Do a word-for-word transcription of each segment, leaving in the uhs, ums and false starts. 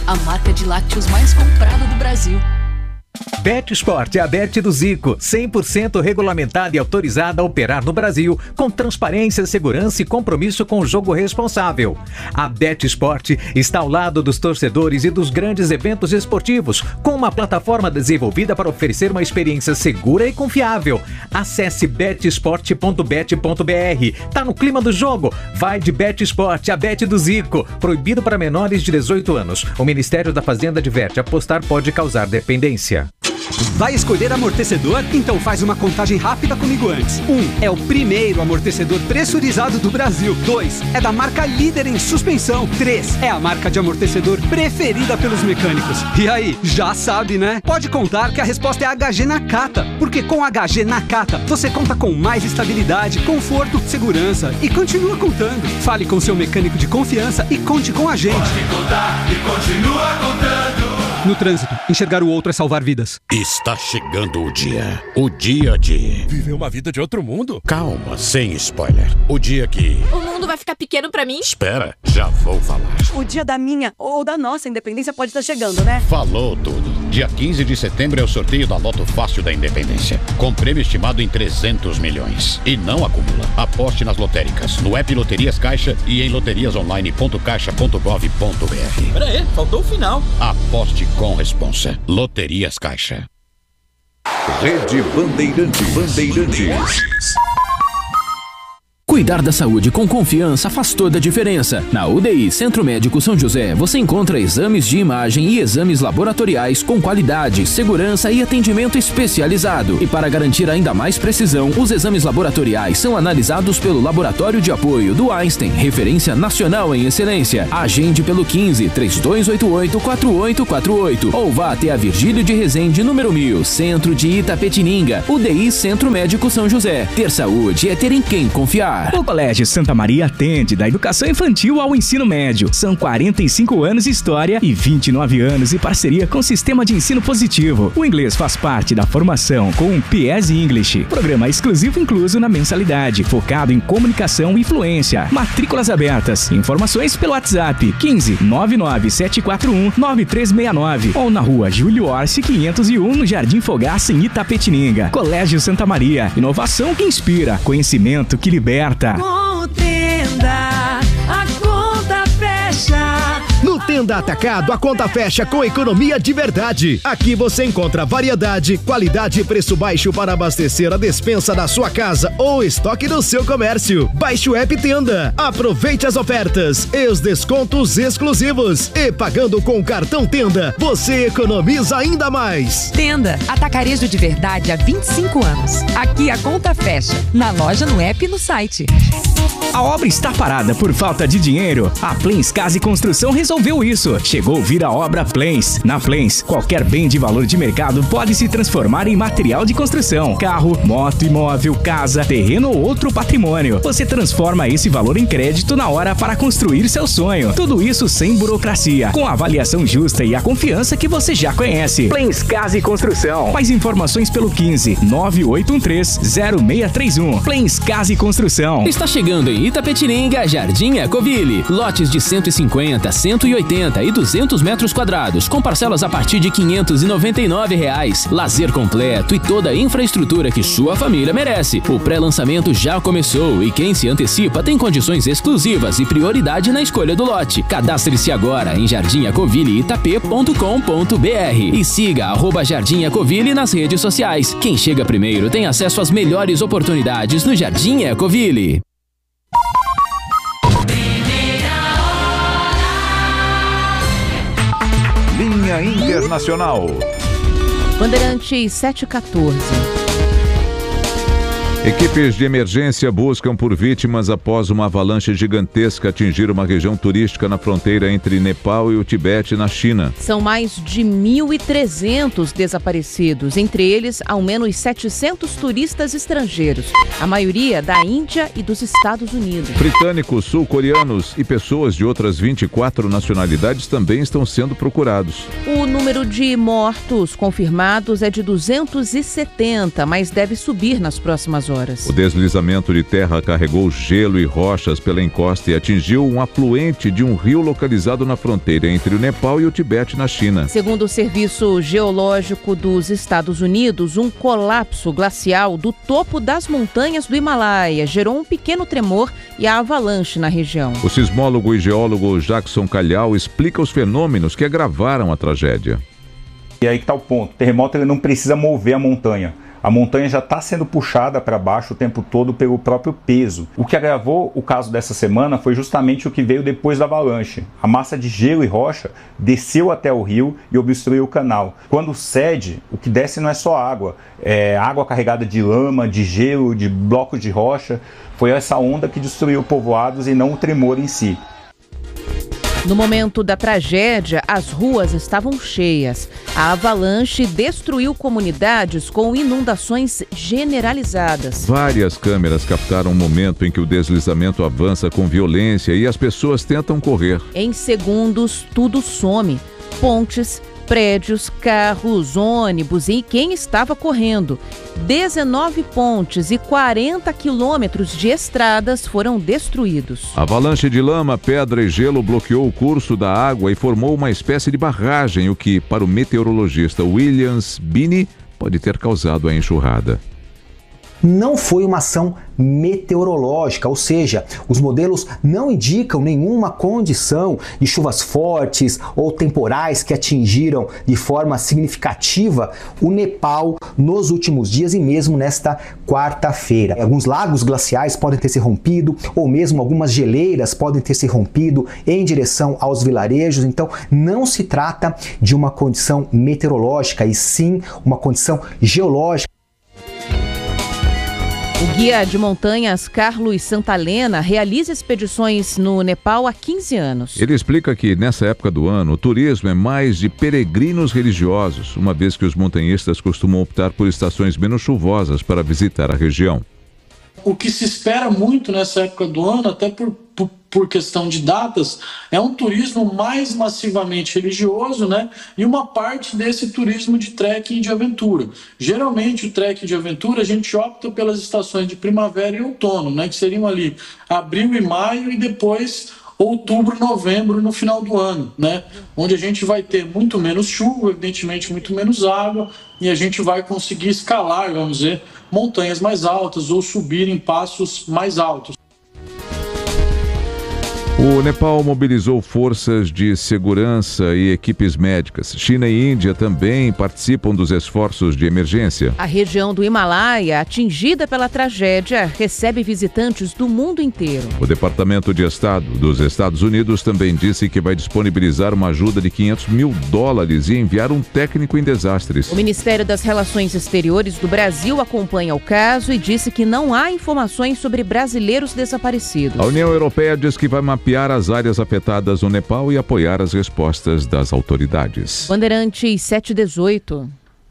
a marca de lácteos mais comprada do Brasil. BetSport é a Bet do Zico, cem por cento regulamentada e autorizada a operar no Brasil, com transparência, segurança e compromisso com o jogo responsável. A BetSport está ao lado dos torcedores e dos grandes eventos esportivos, com uma plataforma desenvolvida para oferecer uma experiência segura e confiável. Acesse bet sport ponto bet ponto b r. Tá no clima do jogo? Vai de BetSport, a Bet do Zico. Proibido para menores de dezoito anos. O Ministério da Fazenda adverte: apostar pode causar dependência. Vai escolher amortecedor? Então faz uma contagem rápida comigo antes. Um, é o primeiro amortecedor pressurizado do Brasil. Dois, é da marca líder em suspensão. Três, é a marca de amortecedor preferida pelos mecânicos. E aí, já sabe, né? Pode contar que a resposta é H G Nakata, porque com H G Nakata você conta com mais estabilidade, conforto, segurança e continua contando. Fale com seu mecânico de confiança e conte com a gente. Pode contar e continua contando. No trânsito, enxergar o outro é salvar vidas. Está chegando o dia. O dia de... viver uma vida de outro mundo? Calma, sem spoiler. O dia que... o mundo vai ficar pequeno pra mim? Espera, já vou falar. O dia da minha ou da nossa independência pode estar chegando, né? Falou tudo. Dia quinze de setembro é o sorteio da Loto Fácil da Independência, com prêmio estimado em trezentos milhões. E não acumula. Aposte nas lotéricas, no app Loterias Caixa e em loterias online ponto caixa ponto gov ponto b r. Pera aí, faltou o final. Aposte com responsa. Loterias Caixa. Rede Bandeirantes. Bandeirantes. Cuidar da saúde com confiança faz toda a diferença. Na U D I Centro Médico São José, você encontra exames de imagem e exames laboratoriais com qualidade, segurança e atendimento especializado. E para garantir ainda mais precisão, os exames laboratoriais são analisados pelo Laboratório de Apoio do Einstein, referência nacional em excelência. Agende pelo quinze, três dois oito oito, quatro oito quatro oito ou vá até a Virgílio de Resende, número mil, Centro de Itapetininga. U D I Centro Médico São José. Ter saúde é ter em quem confiar. O Colégio Santa Maria atende da educação infantil ao ensino médio. São quarenta e cinco anos de história e vinte e nove anos de parceria com o sistema de ensino positivo. O inglês faz parte da formação com o P S English, programa exclusivo incluso na mensalidade, focado em comunicação e fluência. Matrículas abertas. Informações pelo WhatsApp quinze, nove nove sete quatro um, nove três seis nove ou na rua Júlio Orsi quinhentos e um, no Jardim Fogaça, em Itapetininga. Colégio Santa Maria. Inovação que inspira. Conhecimento que liberta. Com o Tenda, a conta fecha. No Tenda Atacado, a conta fecha com economia de verdade. Aqui você encontra variedade, qualidade e preço baixo para abastecer a despensa da sua casa ou estoque do seu comércio. Baixe o app Tenda. Aproveite as ofertas e os descontos exclusivos. E pagando com o cartão Tenda, você economiza ainda mais. Tenda, atacarejo de verdade há vinte e cinco anos. Aqui a conta fecha. Na loja, no app e no site. A obra está parada por falta de dinheiro? A Plens Casa e Construção resolveu isso. Chegou vir a obra Plens. Na Plens, qualquer bem de valor de mercado pode se transformar em material de construção. Carro, moto, imóvel, casa, terreno ou outro patrimônio. Você transforma esse valor em crédito na hora para construir seu sonho. Tudo isso sem burocracia, com a avaliação justa e a confiança que você já conhece. Plens Casa e Construção. Mais informações pelo quinze, nove oito um três, zero seis três um. Plens Casa e Construção. Está chegando em Itapetininga, Jardim Ecoville. Lotes de cento e cinquenta, cento e oitenta e duzentos metros quadrados, com parcelas a partir de quinhentos e noventa e nove reais. Lazer completo e toda a infraestrutura que sua família merece. O pré-lançamento já começou e quem se antecipa tem condições exclusivas e prioridade na escolha do lote. Cadastre-se agora em jardim ecoville itap ponto com ponto b r e siga arroba Jardim Ecoville nas redes sociais. Quem chega primeiro tem acesso às melhores oportunidades no Jardim Ecoville. Linha Internacional. Bandeirantes sete e quatorze. Equipes de emergência buscam por vítimas após uma avalanche gigantesca atingir uma região turística na fronteira entre Nepal e o Tibete, na China. São mais de mil e trezentos desaparecidos, entre eles ao menos setecentos turistas estrangeiros, a maioria da Índia e dos Estados Unidos. Britânicos, sul-coreanos e pessoas de outras vinte e quatro nacionalidades também estão sendo procurados. O número de mortos confirmados é de duzentos e setenta, mas deve subir nas próximas horas. horas. O deslizamento de terra carregou gelo e rochas pela encosta e atingiu um afluente de um rio localizado na fronteira entre o Nepal e o Tibete, na China. Segundo o Serviço Geológico dos Estados Unidos, um colapso glacial do topo das montanhas do Himalaia gerou um pequeno tremor e a avalanche na região. O sismólogo e geólogo Jackson Calhau explica os fenômenos que agravaram a tragédia. E aí que está o ponto. O terremoto ele não precisa mover a montanha. A montanha já está sendo puxada para baixo o tempo todo pelo próprio peso. O que agravou o caso dessa semana foi justamente o que veio depois da avalanche. A massa de gelo e rocha desceu até o rio e obstruiu o canal. Quando cede, o que desce não é só água. É água carregada de lama, de gelo, de blocos de rocha. Foi essa onda que destruiu povoados e não o tremor em si. No momento da tragédia, as ruas estavam cheias. A avalanche destruiu comunidades com inundações generalizadas. Várias câmeras captaram o momento em que o deslizamento avança com violência e as pessoas tentam correr. Em segundos, tudo some. Pontes, prédios, carros, ônibus e quem estava correndo. dezenove pontes e quarenta quilômetros de estradas foram destruídos. A avalanche de lama, pedra e gelo bloqueou o curso da água e formou uma espécie de barragem, o que, para o meteorologista Williams Binney, pode ter causado a enxurrada. Não foi uma ação meteorológica, ou seja, os modelos não indicam nenhuma condição de chuvas fortes ou temporais que atingiram de forma significativa o Nepal nos últimos dias e mesmo nesta quarta-feira. Alguns lagos glaciais podem ter se rompido ou mesmo algumas geleiras podem ter se rompido em direção aos vilarejos, então não se trata de uma condição meteorológica e sim uma condição geológica. O guia de montanhas Carlos Santalena realiza expedições no Nepal há quinze anos. Ele explica que, nessa época do ano, o turismo é mais de peregrinos religiosos, uma vez que os montanhistas costumam optar por estações menos chuvosas para visitar a região. O que se espera muito nessa época do ano, até por, por, por questão de datas, é um turismo mais massivamente religioso, né? E uma parte desse turismo de trekking e de aventura. Geralmente o trekking de aventura a gente opta pelas estações de primavera e outono, né? Que seriam ali abril e maio e depois outubro, novembro no final do ano, né? Onde a gente vai ter muito menos chuva, evidentemente muito menos água, e a gente vai conseguir escalar, vamos dizer, montanhas mais altas ou subir em passos mais altos. O Nepal mobilizou forças de segurança e equipes médicas. China e Índia também participam dos esforços de emergência. A região do Himalaia, atingida pela tragédia, recebe visitantes do mundo inteiro. O Departamento de Estado dos Estados Unidos também disse que vai disponibilizar uma ajuda de quinhentos mil dólares e enviar um técnico em desastres. O Ministério das Relações Exteriores do Brasil acompanha o caso e disse que não há informações sobre brasileiros desaparecidos. A União Europeia diz que vai mapear as áreas afetadas no Nepal e apoiar as respostas das autoridades. Bandeirantes sete e dezoito.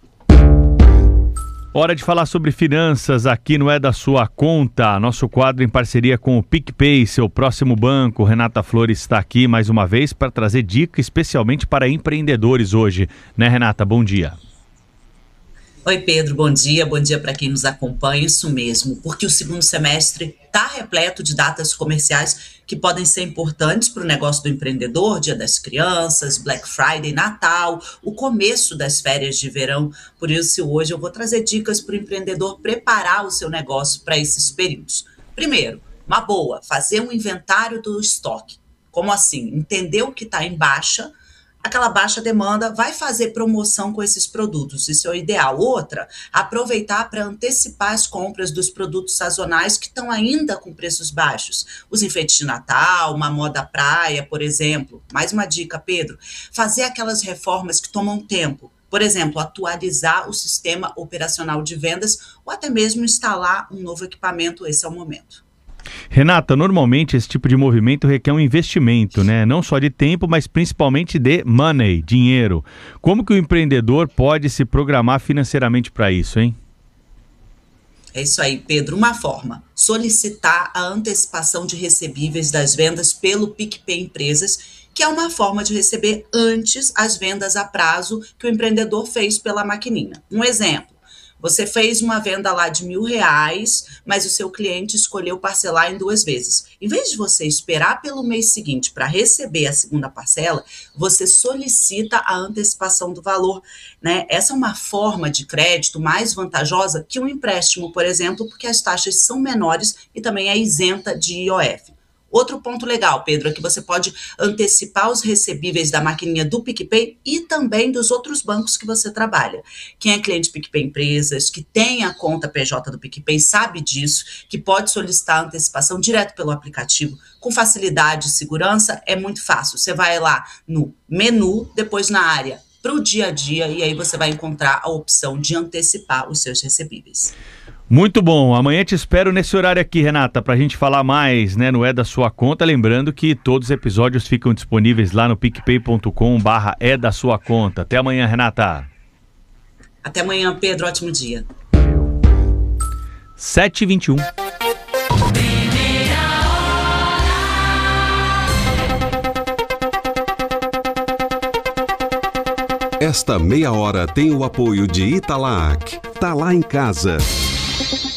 Hora de falar sobre finanças aqui no É da Sua Conta. Nosso quadro em parceria com o PicPay, seu próximo banco. Renata Flores está aqui mais uma vez para trazer dica especialmente para empreendedores hoje. Né, Renata? Bom dia. Oi, Pedro, bom dia. Bom dia para quem nos acompanha. Isso mesmo, porque o segundo semestre está repleto de datas comerciais que podem ser importantes para o negócio do empreendedor, Dia das Crianças, Black Friday, Natal, o começo das férias de verão. Por isso, hoje eu vou trazer dicas para o empreendedor preparar o seu negócio para esses períodos. Primeiro, uma boa, fazer um inventário do estoque. Como assim? Entender o que está em baixa. Aquela baixa demanda, vai fazer promoção com esses produtos, isso é o ideal. Outra, aproveitar para antecipar as compras dos produtos sazonais que estão ainda com preços baixos. Os enfeites de Natal, uma moda praia, por exemplo. Mais uma dica, Pedro, fazer aquelas reformas que tomam tempo. Por exemplo, atualizar o sistema operacional de vendas ou até mesmo instalar um novo equipamento, esse é o momento. Renata, normalmente esse tipo de movimento requer um investimento, né? Não só de tempo, mas principalmente de money, dinheiro. Como que o empreendedor pode se programar financeiramente para isso, hein? É isso aí, Pedro. Uma forma, solicitar a antecipação de recebíveis das vendas pelo PicPay Empresas, que é uma forma de receber antes as vendas a prazo que o empreendedor fez pela maquininha. Um exemplo. Você fez uma venda lá de mil reais, mas o seu cliente escolheu parcelar em duas vezes. Em vez de você esperar pelo mês seguinte para receber a segunda parcela, você solicita a antecipação do valor, né? Essa é uma forma de crédito mais vantajosa que um empréstimo, por exemplo, porque as taxas são menores e também é isenta de I O F. Outro ponto legal, Pedro, é que você pode antecipar os recebíveis da maquininha do PicPay e também dos outros bancos que você trabalha. Quem é cliente PicPay Empresas, que tem a conta P J do PicPay, sabe disso, que pode solicitar a antecipação direto pelo aplicativo. Com facilidade e segurança, é muito fácil. Você vai lá no menu, depois na área para o dia a dia, e aí você vai encontrar a opção de antecipar os seus recebíveis. Muito bom, amanhã te espero nesse horário aqui, Renata, pra gente falar mais, né, no É da Sua Conta, lembrando que todos os episódios ficam disponíveis lá no picpay ponto com barra é da sua conta. Até amanhã, Renata. Até amanhã, Pedro, ótimo dia. sete e vinte e um. Esta meia hora tem o apoio de Italac. Tá lá em casa.